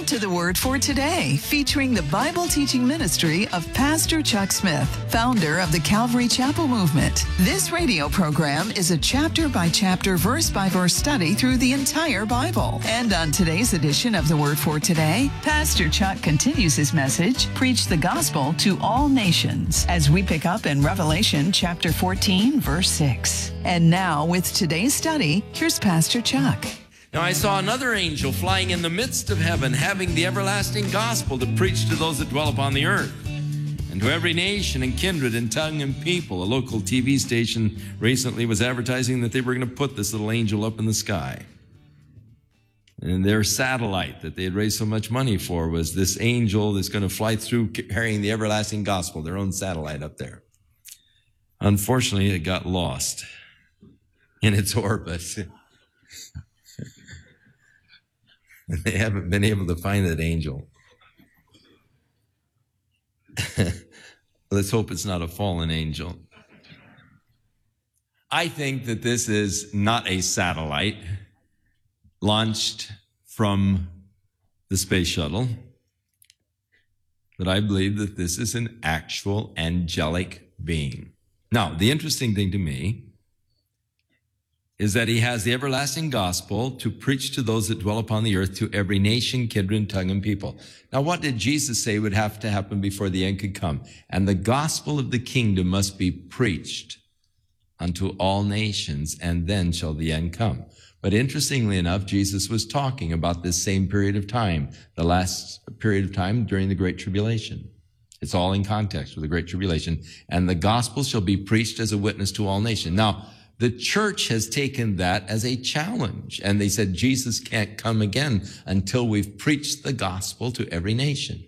to the Word for Today, featuring the Bible teaching ministry of Pastor Chuck Smith, founder of the Calvary Chapel Movement. This radio program is a chapter-by-chapter, verse-by-verse study through the entire Bible. And on today's edition of the Word for Today, Pastor Chuck continues his message, Preach the Gospel to All Nations, as we pick up in Revelation chapter 14, verse 6. And now, with today's study, here's Pastor Chuck. Now I saw another angel flying in the midst of heaven, having the everlasting gospel to preach to those that dwell upon the earth, and to every nation and kindred and tongue and people. A local TV station recently was advertising that they were going to put this little angel up in the sky. And their satellite that they had raised so much money for was this angel that's going to fly through carrying the everlasting gospel, their own satellite up there. Unfortunately, it got lost in its orbit. They haven't been able to find that angel. Let's hope it's not a fallen angel. I think that this is not a satellite launched from the space shuttle, but I believe that this is an actual angelic being. Now, the interesting thing to me is that he has the everlasting gospel to preach to those that dwell upon the earth, to every nation, kindred, tongue, and people. Now, what did Jesus say would have to happen before the end could come? And the gospel of the kingdom must be preached unto all nations, and then shall the end come. But interestingly enough, Jesus was talking about this same period of time, the last period of time during the Great Tribulation. It's all in context with the Great Tribulation. And the gospel shall be preached as a witness to all nations. Now, the church has taken that as a challenge, and they said Jesus can't come again until we've preached the gospel to every nation.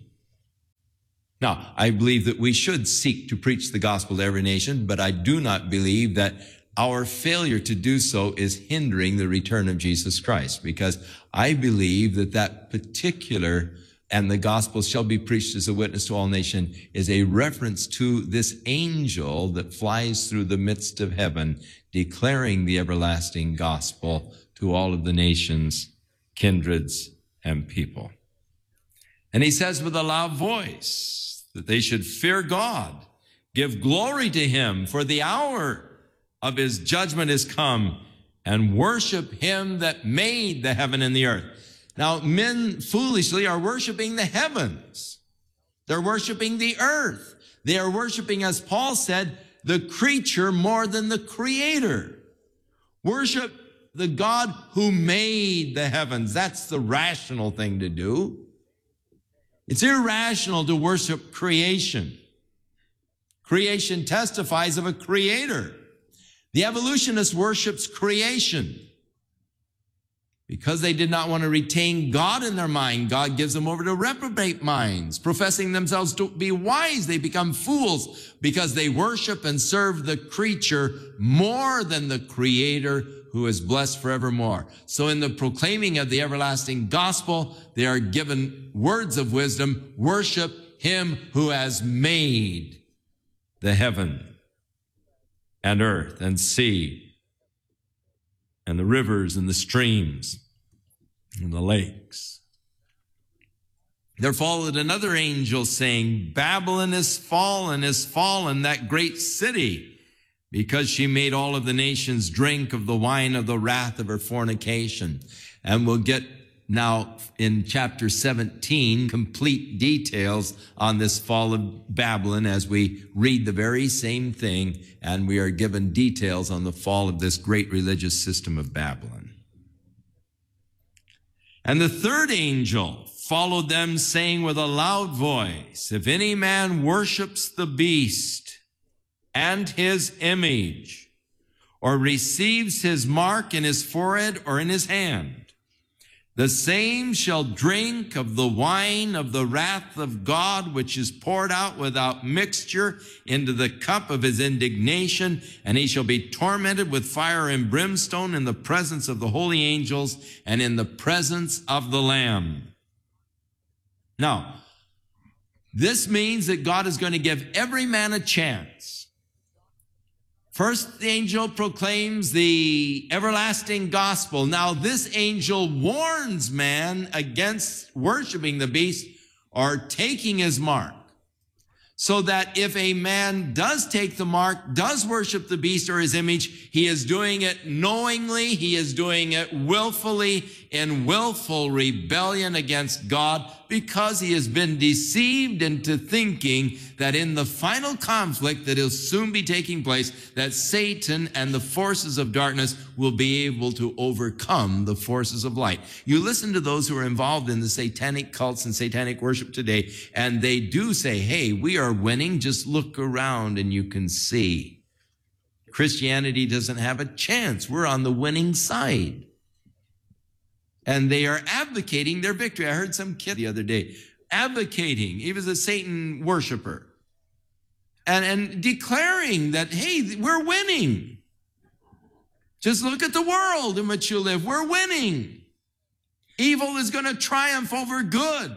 Now, I believe that we should seek to preach the gospel to every nation, but I do not believe that our failure to do so is hindering the return of Jesus Christ, because I believe that that particular and the gospel shall be preached as a witness to all nations is a reference to this angel that flies through the midst of heaven, declaring the everlasting gospel to all of the nations, kindreds, and people. And he says with a loud voice that they should fear God, give glory to him, for the hour of his judgment is come, and worship him that made the heaven and the earth. Now, men foolishly are worshiping the heavens. They're worshiping the earth. They are worshiping, as Paul said, the creature more than the creator. Worship the God who made the heavens. That's the rational thing to do. It's irrational to worship creation. Creation testifies of a creator. The evolutionist worships creation. Because they did not want to retain God in their mind, God gives them over to reprobate minds. Professing themselves to be wise, they become fools because they worship and serve the creature more than the Creator, who is blessed forevermore. So in the proclaiming of the everlasting gospel, they are given words of wisdom. Worship him who has made the heaven and earth and sea and the rivers and the streams and the lakes. There followed another angel saying, Babylon is fallen, that great city, because she made all of the nations drink of the wine of the wrath of her fornication. And we'll get now in chapter 17 complete details on this fall of Babylon as we read the very same thing, and we are given details on the fall of this great religious system of Babylon. And the third angel followed them, saying with a loud voice, if any man worships the beast and his image, or receives his mark in his forehead or in his hand, the same shall drink of the wine of the wrath of God, which is poured out without mixture into the cup of his indignation, and he shall be tormented with fire and brimstone in the presence of the holy angels and in the presence of the Lamb. Now, this means that God is going to give every man a chance. First, the angel proclaims the everlasting gospel. Now, this angel warns man against worshiping the beast or taking his mark, so that if a man does take the mark, does worship the beast or his image, he is doing it knowingly, he is doing it willfully, in willful rebellion against God, because he has been deceived into thinking that in the final conflict that will soon be taking place, that Satan and the forces of darkness will be able to overcome the forces of light. You listen to those who are involved in the satanic cults and satanic worship today, and they do say, hey, we are winning. Just look around and you can see. Christianity doesn't have a chance. We're on the winning side. And they are advocating their victory. I heard some kid the other day advocating. He was a Satan worshiper. And declaring that, hey, we're winning. Just look at the world in which you live. We're winning. Evil is going to triumph over good.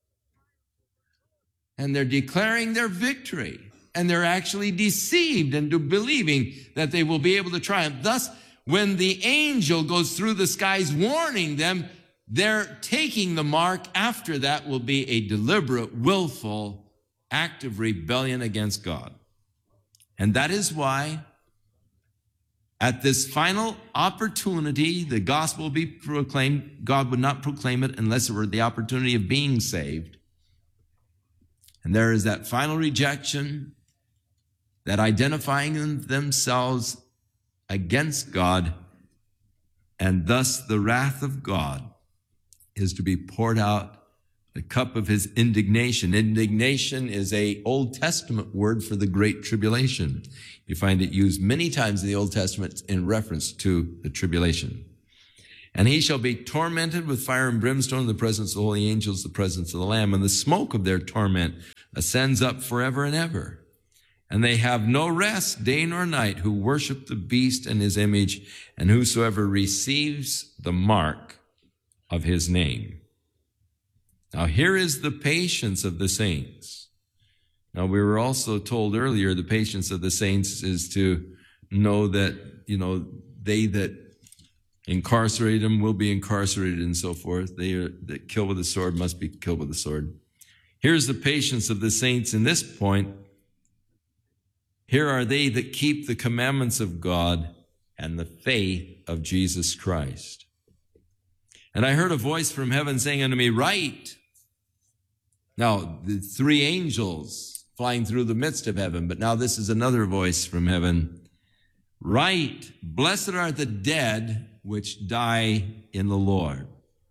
And they're declaring their victory. And they're actually deceived into believing that they will be able to triumph. Thus, when the angel goes through the skies warning them, they're taking the mark. After that will be a deliberate, willful act of rebellion against God. And that is why at this final opportunity, the gospel will be proclaimed. God would not proclaim it unless it were the opportunity of being saved. And there is that final rejection, that identifying themselves against God, and thus the wrath of God is to be poured out, the cup of his indignation. Indignation is an Old Testament word for the Great Tribulation. You find it used many times in the Old Testament in reference to the tribulation. And he shall be tormented with fire and brimstone in the presence of the holy angels, the presence of the Lamb, and the smoke of their torment ascends up forever and ever. And they have no rest day nor night who worship the beast and his image, and whosoever receives the mark of his name. Now here is the patience of the saints. Now we were also told earlier the patience of the saints is to know that, they that incarcerate them will be incarcerated and so forth. They that kill with the sword must be killed with the sword. Here's the patience of the saints in this point. Here are they that keep the commandments of God and the faith of Jesus Christ. And I heard a voice from heaven saying unto me, write. Now, the three angels flying through the midst of heaven, but now this is another voice from heaven. Write, blessed are the dead which die in the Lord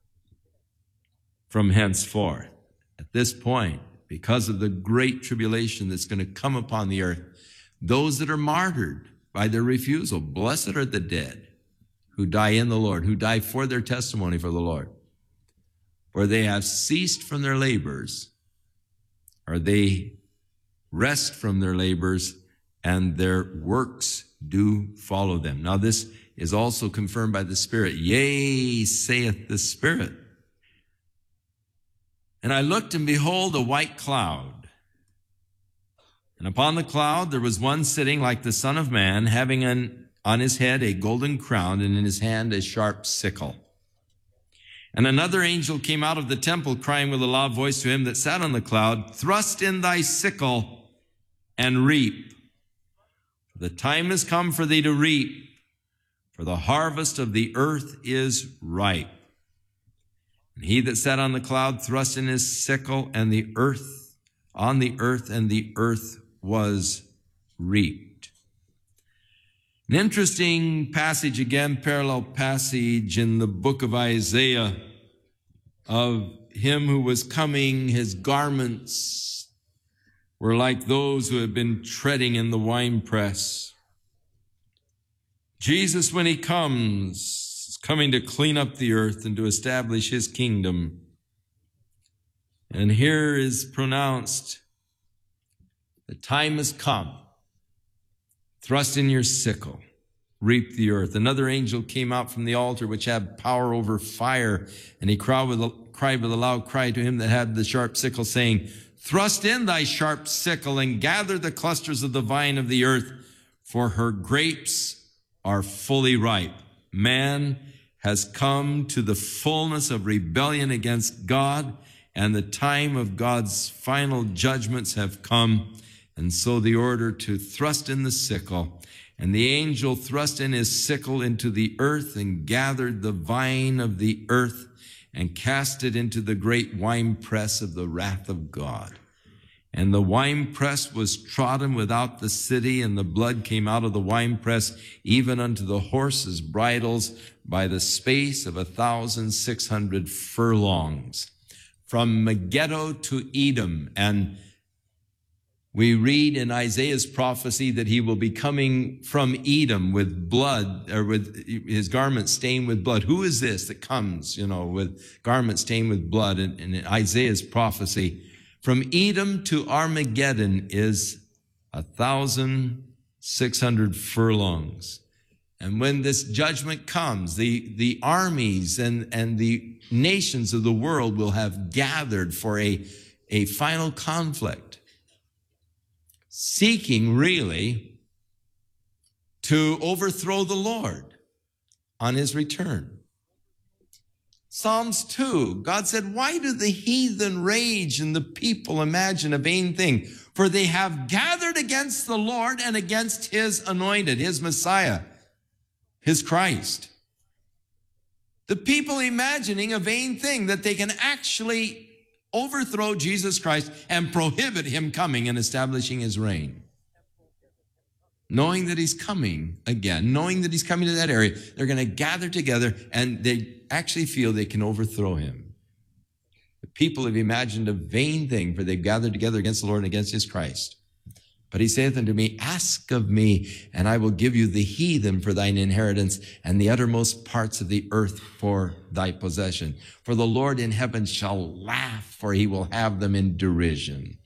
from henceforth. At this point, because of the great tribulation that's going to come upon the earth, those that are martyred by their refusal, blessed are the dead who die in the Lord, who die for their testimony for the Lord. For they have ceased from their labors, or they rest from their labors, and their works do follow them. Now this is also confirmed by the Spirit. Yea, saith the Spirit. And I looked, and behold, a white cloud. And upon the cloud there was one sitting like the Son of Man, having on his head a golden crown, and in his hand a sharp sickle. And another angel came out of the temple, crying with a loud voice to him that sat on the cloud, thrust in thy sickle and reap. For the time is come for thee to reap, for the harvest of the earth is ripe. And he that sat on the cloud thrust in his sickle, and the earth, and the earth was reaped. An interesting passage, again, parallel passage in the book of Isaiah of him who was coming. His garments were like those who had been treading in the winepress. Jesus, when he comes, is coming to clean up the earth and to establish his kingdom. And here is pronounced, the time has come. Thrust in your sickle, reap the earth. Another angel came out from the altar, which had power over fire, and he cried with a loud cry to him that had the sharp sickle, saying, thrust in thy sharp sickle and gather the clusters of the vine of the earth, for her grapes are fully ripe. Man has come to the fullness of rebellion against God, and the time of God's final judgments have come. And so the order to thrust in the sickle. And the angel thrust in his sickle into the earth and gathered the vine of the earth and cast it into the great winepress of the wrath of God. And the winepress was trodden without the city, and the blood came out of the winepress, even unto the horses' bridles, by the space of 1,600 furlongs, from Megiddo to Edom. And we read in Isaiah's prophecy that he will be coming from Edom with blood, or with his garments stained with blood. Who is this that comes, with garments stained with blood? In Isaiah's prophecy, from Edom to Armageddon is 1,600 furlongs. And when this judgment comes, the armies and the nations of the world will have gathered for a final conflict, seeking really to overthrow the Lord on his return. Psalms 2, God said, why do the heathen rage and the people imagine a vain thing? For they have gathered against the Lord and against his anointed, his Messiah, his Christ. The people imagining a vain thing, that they can actually overthrow Jesus Christ and prohibit him coming and establishing his reign. Knowing that he's coming again, knowing that he's coming to that area, they're going to gather together and they actually feel they can overthrow him. The people have imagined a vain thing, for they've gathered together against the Lord and against his Christ. But he saith unto me, ask of me, and I will give you the heathen for thine inheritance, and the uttermost parts of the earth for thy possession. For the Lord in heaven shall laugh, for he will have them in derision.